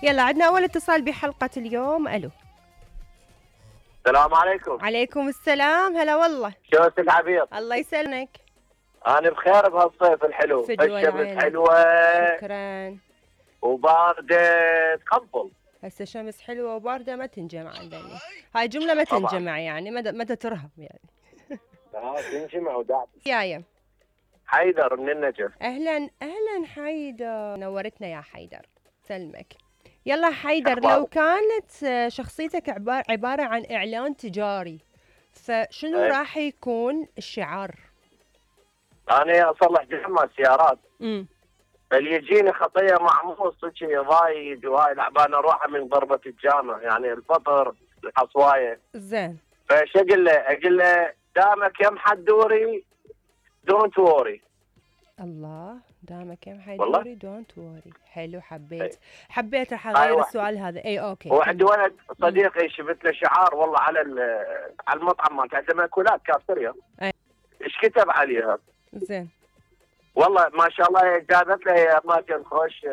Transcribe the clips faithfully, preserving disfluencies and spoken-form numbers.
يلا عندنا أول اتصال بحلقة اليوم. ألو. السلام عليكم. عليكم السلام. هلا والله. شلونك عبير؟ الله يسلمك. أنا بخير بهالصيف الحلو، فدوى الشمس العين. حلوة شكرا. وباردة تقبل. هسه شمس حلوة وباردة ما تنجمع عندنا، هاي جملة ما طبعاً. تنجمع يعني مدى مدى ترهب يعني. لا تنجمع وداعب. يايا حيدر من النجف. أهلا أهلا حيدر، نورتنا يا حيدر. سلمك. يلا حيدر، أخبارك؟ لو كانت شخصيتك عبارة عبارة عن إعلان تجاري، فشنو أي. راح يكون الشعار؟ أنا أصلح جمع سيارات، امم اللي يجيني خطية معموس شي ضايد وهاي لعبان أروحها من ضربة الجامع، يعني الفطر الحصواية. زين. فش أقول له؟ أقول له دامك يم حدوري دونت ووري. الله، دامك يم والله؟ حيدوري دونت ووري. حلو، حبيت أي. حبيت راح هاي اغير واحدة. السؤال هذا. اي اوكي. وعندي ولد صديقي شفت له شعار والله على على المطعم مالته، عنده مأكولات كافتريا. أي. ايش كتب عليها؟ زين. والله ما شاء الله جابت له هي اماكن خوش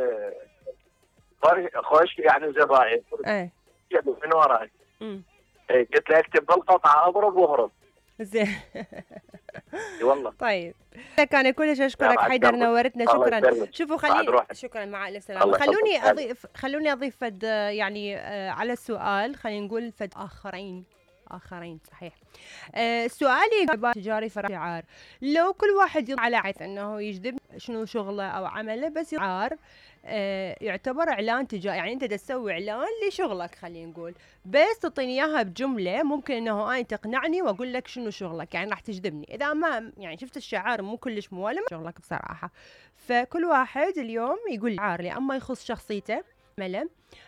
خوش يعني زباين. اي. من وراي. امم إيه، قلت له اكتب بالقطعه اضرب واهرب. زين. اي والله. طيب لك انا كلش لا، اشكرك بعد حيدر، شرفك. نورتنا. الله شكرا. يسلمك. شوفوا بعد خليني روحك. شكرا، مع الف سلامه. الله يحفظك. خلوني هلا. اضيف خلوني اضيف فد يعني آه، على السؤال، خلينا نقول فد اخرين اخرين صحيح. آه، سؤالي عبارة تجاري فرع، لو كل واحد يطلع على عيث انه يجذب شنو شغله او عمله، بس شعار آه، يعتبر اعلان تجاري، يعني انت تسوي اعلان لشغلك خلينا نقول، بس تعطيني اياها بجمله ممكن انه انا تقنعني واقول لك شنو شغلك، يعني راح تجذبني. اذا ما يعني شفت الشعار مو كلش موالم شغلك بصراحه. فكل واحد اليوم يقول شعار لي اما يخص شخصيته ملم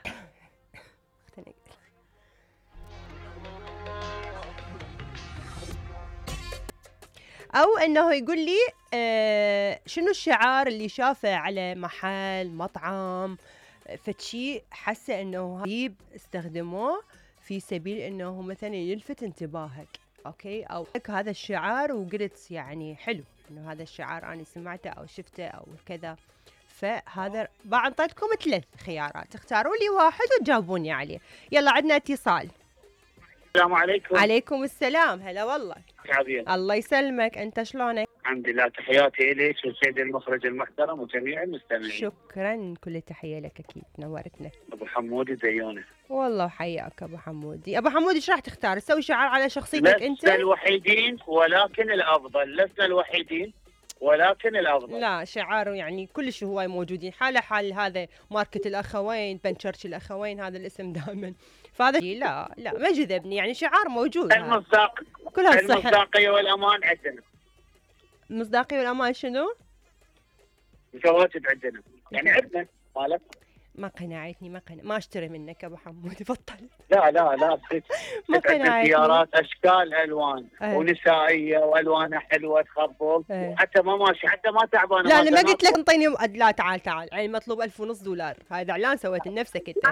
او انه يقول لي آه شنو الشعار اللي شافه على محل مطعم، فشي حاسه انه قريب استخدموه في سبيل انه مثلا يلفت انتباهك. اوكي، او هذا الشعار وقلت يعني حلو انه هذا الشعار انا سمعته او شفته او كذا. فهذا بعطيتكم ثلاث خيارات، اختاروا لي واحد وتجاوبوني عليه. يلا عندنا اتصال. السلام عليكم. عليكم السلام. هلا والله. عبير. الله يسلمك، انت شلونك؟ الحمد لله، تحياتي لك والسيد المخرج المحترم وجميع المستمعين. شكرا، كل تحيه لك، اكيد نورتنا. ابو حمود زيونه. والله حياك ابو حمودي. ابو حمود ايش راح تختار؟ تسوي شعار على شخصيتك انت؟ لسنا الوحيدين ولكن الافضل، لسنا الوحيدين ولكن الافضل. لا، شعار يعني كلش هواي موجودين، حاله حال هذا ماركة الاخوين، بنشرش الاخوين، هذا الاسم دائما. فهذا لا لا ما جذبني، يعني شعار موجود. المصداق كلها الصحة. المصداقيه والامان عندنا. المصداقية والامان شنو؟ متواجد عندنا، يعني عندنا مالك. ما قنعتني، ما قنع ما اشتري منك ابو حمود، بطل. لا لا لا صدق. ما عندنا قنعتني. سيارات اشكال الوان أيه. ونسائيه والوانها حلوه تخبل. أيه. حتى ما ماشي، حتى ما تعبانه. لا انا ما قلت لك انطيني. لا تعال تعال، يعني مطلوب ألف ونص دولار، هذا اعلان سويت لنفسك انت.